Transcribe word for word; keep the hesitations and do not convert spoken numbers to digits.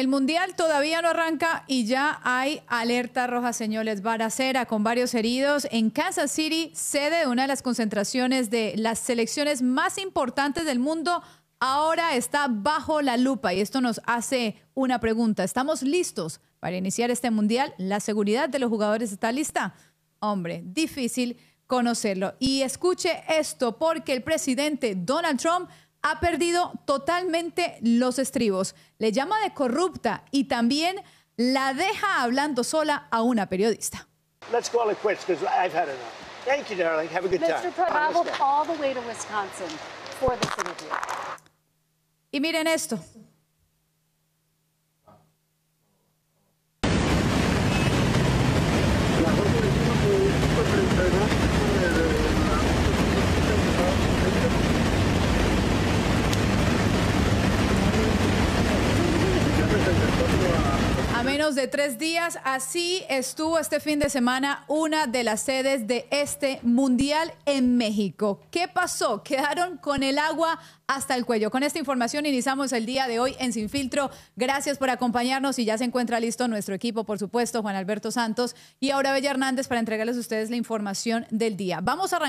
El Mundial todavía no arranca y ya hay alerta roja, señores. Balacera con varios heridos en Kansas City, sede de una de las concentraciones de las selecciones más importantes del mundo. Ahora está bajo la lupa y esto nos hace una pregunta. ¿Estamos listos para iniciar este Mundial? ¿La seguridad de los jugadores está lista? Hombre, difícil conocerlo. Y escuche esto, porque el presidente Donald Trump ha perdido totalmente los estribos. Le llama de corrupta y también la deja hablando sola a una periodista. Let's call it quits because I've had enough. Thank you, darling. Have a good time. mister Trump traveled all the way to Wisconsin for this interview. Y miren esto. A menos de tres días, así estuvo este fin de semana una de las sedes de este Mundial en México. ¿Qué pasó? Quedaron con el agua hasta el cuello. Con esta información iniciamos el día de hoy en Sin Filtro. Gracias por acompañarnos y ya se encuentra listo nuestro equipo, por supuesto, Juan Alberto Santos y Aura Bella Hernández para entregarles a ustedes la información del día. Vamos a arrancar.